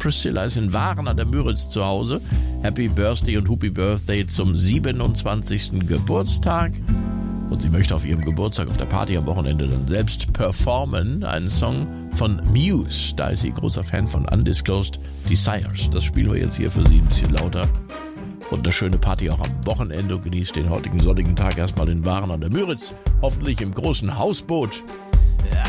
Priscilla ist in Waren an der Müritz zu Hause. Happy Birthday und Happy Birthday zum 27. Geburtstag. Und sie möchte auf ihrem Geburtstag auf der Party am Wochenende dann selbst performen. Einen Song von Muse. Da ist sie großer Fan von Undisclosed Desires. Das spielen wir jetzt hier für sie ein bisschen lauter. Und eine schöne Party auch am Wochenende. Genießt den heutigen sonnigen Tag erstmal in Waren an der Müritz. Hoffentlich im großen Hausboot.